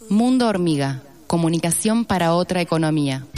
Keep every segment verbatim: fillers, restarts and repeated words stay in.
Mundo Hormiga, comunicación para otra economía.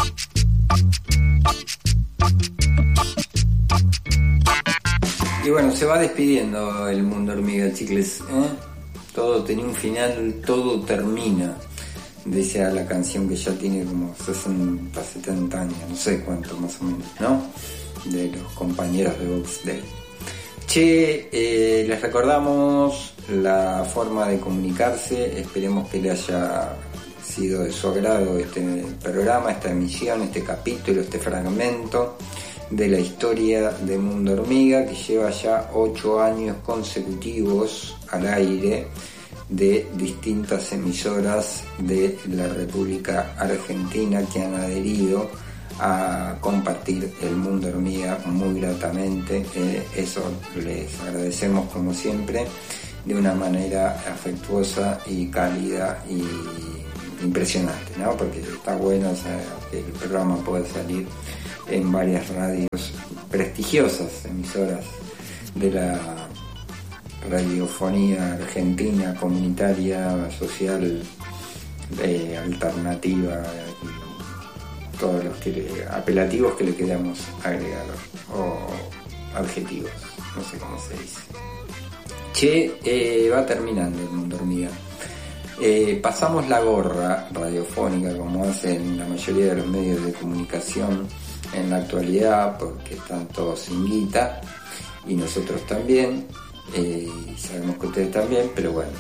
Y bueno, se va despidiendo el Mundo Hormiga, chicles, ¿eh? Todo tenía un final, todo termina. Decía la canción que ya tiene como sesenta, setenta años, no sé cuánto más o menos, ¿no? De los compañeros de Box Day. Che, eh, les recordamos la forma de comunicarse, esperemos que le haya sido de su agrado este programa, esta emisión, este capítulo, este fragmento de la historia de Mundo Hormiga, que lleva ya ocho años consecutivos al aire de distintas emisoras de la República Argentina que han adherido a compartir el Mundo Hormiga muy gratamente. Eh, eso les agradecemos como siempre de una manera afectuosa y cálida y impresionante, ¿no? Porque está bueno, o sea, que el programa puede salir en varias radios prestigiosas, emisoras de la radiofonía argentina, comunitaria, social, eh, alternativa y todos los que le, apelativos que le queramos agregar, o adjetivos, no sé cómo se dice. Che, eh, va terminando el Mundo Hormiga. Eh, pasamos la gorra radiofónica como hacen la mayoría de los medios de comunicación en la actualidad, porque están todos sin guita y nosotros también, eh, sabemos que ustedes también, pero bueno,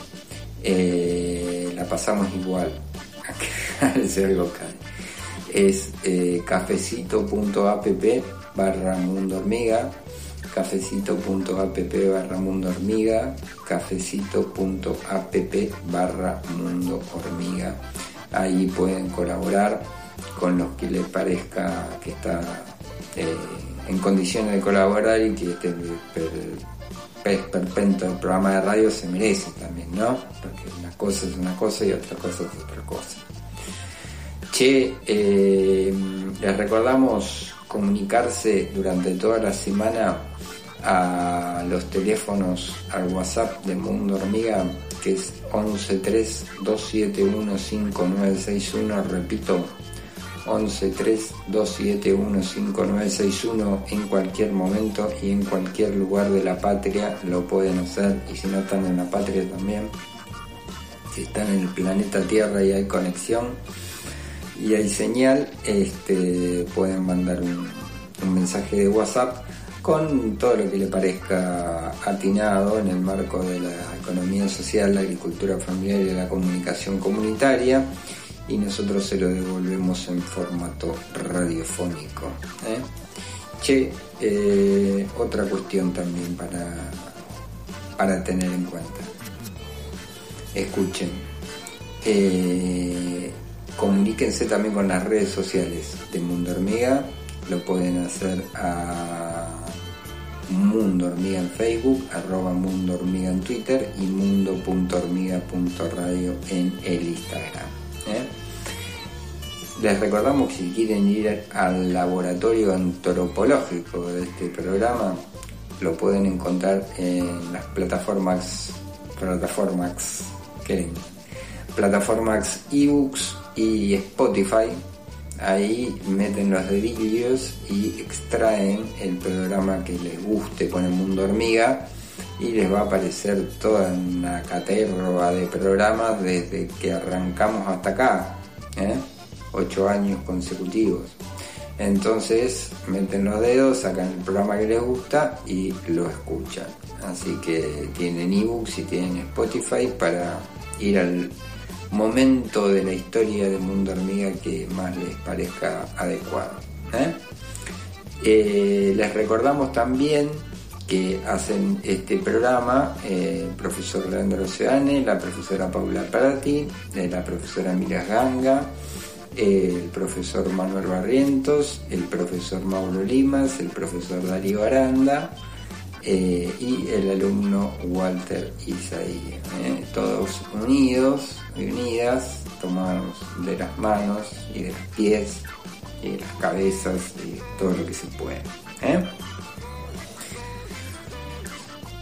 eh, la pasamos igual al ser local. Es eh, cafecito.app barra Mundo Hormiga, cafecito.app barra Mundo Hormiga, cafecito.app barra Mundo Hormiga. Ahí pueden colaborar con los que les parezca que está eh, en condiciones de colaborar y que este pez perpento del programa de radio se merece también, ¿no? Porque una cosa es una cosa y otra cosa es otra cosa. Che, eh, les recordamos comunicarse durante toda la semana a los teléfonos, al WhatsApp de Mundo Hormiga, que es once tres dos siete uno cinco nueve seis uno, repito, once tres dos siete uno cinco nueve seis uno. En cualquier momento y en cualquier lugar de la patria lo pueden hacer, y si no están en la patria también, si están en el planeta Tierra y hay conexión y hay señal, este, pueden mandar un, un mensaje de WhatsApp con todo lo que le parezca atinado en el marco de la economía social, la agricultura familiar y la comunicación comunitaria, y nosotros se lo devolvemos en formato radiofónico, ¿eh? Che, eh, otra cuestión también para, para tener en cuenta. Escuchen, eh, comuníquense también con las redes sociales de Mundo Hormiga. Lo pueden hacer a Mundo Hormiga en Facebook, arroba Mundo Hormiga en Twitter y mundo punto hormiga punto radio en el Instagram, ¿eh? Les recordamos que si quieren ir al laboratorio antropológico de este programa, lo pueden encontrar en las plataformas plataformas que plataformas ebooks y Spotify. Ahí meten los dedillos y extraen el programa que les guste con el Mundo Hormiga, y les va a aparecer toda una caterva de programas desde que arrancamos hasta acá, ¿eh? ocho años consecutivos. Entonces meten los dedos, sacan el programa que les gusta y lo escuchan. Así que tienen ebooks y tienen Spotify para ir al momento de la historia del Mundo Hormiga que más les parezca adecuado, ¿eh? Eh, les recordamos también que hacen este programa eh, el profesor Leandro Oceane, la profesora Paula Prati, eh, la profesora Emilia Ganga, eh, el profesor Manuel Barrientos, el profesor Mauro Limas, el profesor Darío Aranda, eh, y el alumno Walter Isaí, eh, todos unidos y unidas, tomados de las manos y de los pies y de las cabezas y todo lo que se puede, ¿eh?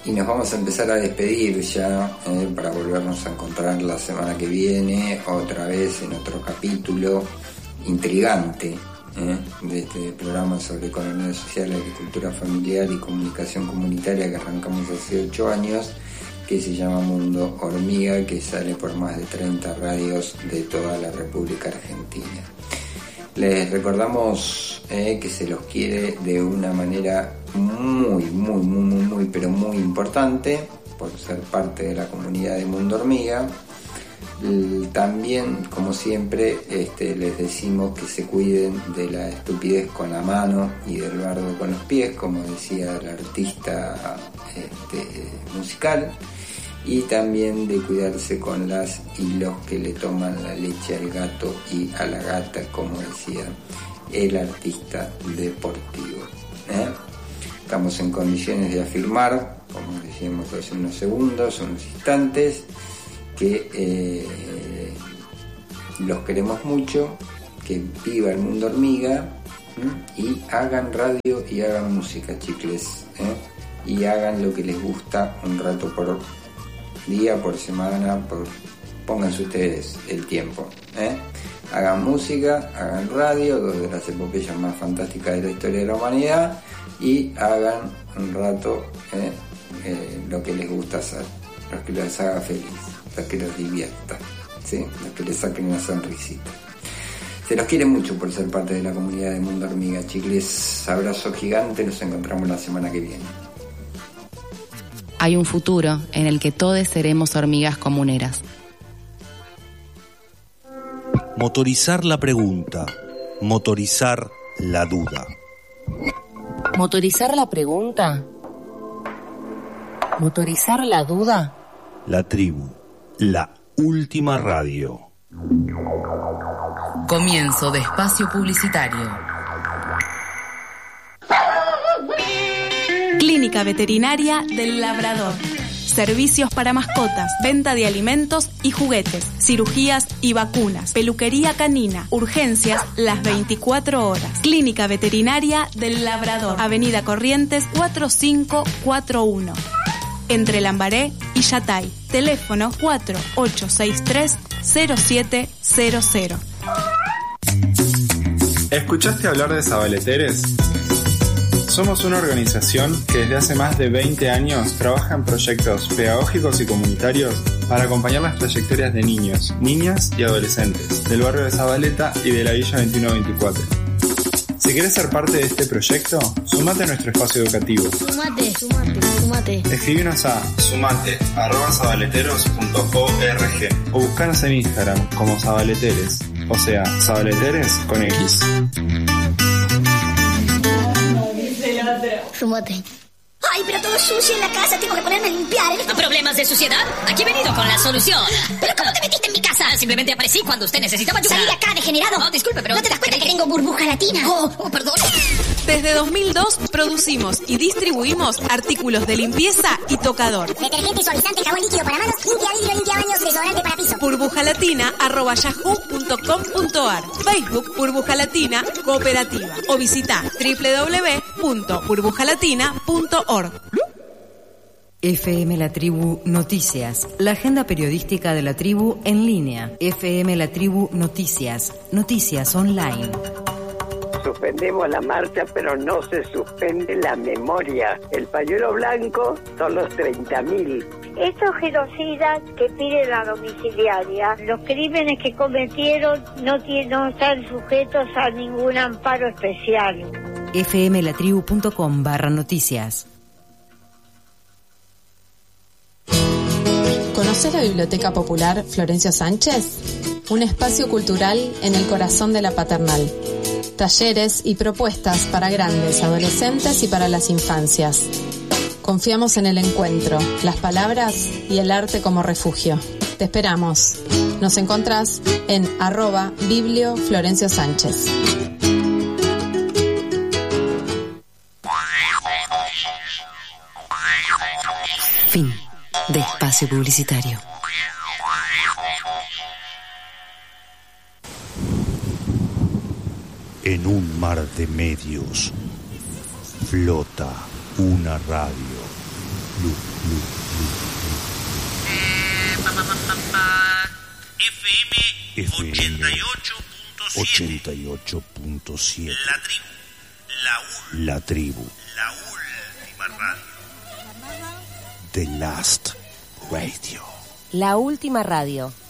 y nos vamos a empezar a despedir ya eh, para volvernos a encontrar la semana que viene, otra vez en otro capítulo intrigante eh, de este programa sobre economía social, agricultura familiar y comunicación comunitaria que arrancamos hace ocho años, que se llama Mundo Hormiga, que sale por más de treinta radios de toda la República Argentina. Les recordamos eh, que se los quiere de una manera muy, muy, muy, muy, muy, pero muy importante, por ser parte de la comunidad de Mundo Hormiga. También, como siempre, este, les decimos que se cuiden de la estupidez con la mano y del bardo con los pies, como decía el artista este, musical, y también de cuidarse con las y los que le toman la leche al gato y a la gata, como decía el artista deportivo. ¿eh? Estamos en condiciones de afirmar, como decíamos hace unos segundos, unos instantes, que eh, los queremos mucho, que viva el Mundo Hormiga, ¿eh? y hagan radio y hagan música, chicles, ¿eh? y hagan lo que les gusta un rato por día, por semana, por pónganse ustedes el tiempo, ¿eh? hagan música, hagan radio, dos de las epopeyas más fantásticas de la historia de la humanidad, y hagan un rato ¿eh? Eh, lo que les gusta hacer, lo que les haga feliz, lo que los divierta, ¿sí? lo que les saquen una sonrisita. Se los quiere mucho por ser parte de la comunidad de Mundo Hormiga, chicles, abrazo gigante, nos encontramos la semana que viene. Hay un futuro en el que todos seremos hormigas comuneras. Motorizar la pregunta, motorizar la duda. ¿Motorizar la pregunta? ¿Motorizar la duda? La tribu, la última radio. Comienzo de espacio publicitario. Clínica Veterinaria del Labrador. Servicios para mascotas, venta de alimentos y juguetes, cirugías y vacunas, peluquería canina, urgencias las veinticuatro horas. Clínica Veterinaria del Labrador, Avenida Corrientes cuatro cinco cuatro uno, entre Lambaré y Yatay. Teléfono cuatro ocho seis tres cero siete cero cero. ¿Escuchaste hablar de Zabaleteres? Somos una organización que desde hace más de veinte años trabaja en proyectos pedagógicos y comunitarios para acompañar las trayectorias de niños, niñas y adolescentes del barrio de Zabaleta y de la Villa veintiuno veinticuatro. Si querés ser parte de este proyecto, sumate a nuestro espacio educativo. Sumate, sumate, sumate. Escribinos a sumate arroba zabaleteros punto org o buscanos en Instagram como Zabaleteres, o sea, Zabaleteres con X. Sumate. Ay, pero todo sucio en la casa, tengo que ponerme a limpiar. ¿A problemas de suciedad? Aquí he venido con la solución. ¿Pero cómo te metiste en mi casa? Simplemente aparecí cuando usted necesitaba ayuda. Salí de acá, degenerado. No, disculpe, pero... ¿No te das cuenta que tengo burbuja latina? Oh, oh, perdón. Desde dos mil dos producimos y distribuimos artículos de limpieza y tocador. Detergente, suavizante, jabón líquido para manos, limpia vidrio, limpia baños, desodorante para piso. burbujalatina arroba yahoo punto com punto ar. Facebook Burbuja Latina Cooperativa. O visita doble u doble u doble u punto burbujalatina punto org. F M La Tribu Noticias, la agenda periodística de la tribu en línea. F M La Tribu Noticias, noticias online. Suspendemos la marcha, pero no se suspende la memoria. El pañuelo blanco son los treinta mil. Estos genocidas que piden la domiciliaria, los crímenes que cometieron no, tienen, no están sujetos a ningún amparo especial. F M La Tribu punto com barra noticias. ¿Conoces la Biblioteca Popular Florencio Sánchez? Un espacio cultural en el corazón de la Paternal. Talleres y propuestas para grandes, adolescentes y para las infancias. Confiamos en el encuentro, las palabras y el arte como refugio. Te esperamos. Nos encontrás en arroba Biblio Florencio Sánchez. Fin de espacio publicitario. En un mar de medios flota una radio. F M ochenta y ocho punto siete. La tribu. La, ul- La tribu. la última radio. The Last Radio. La última radio.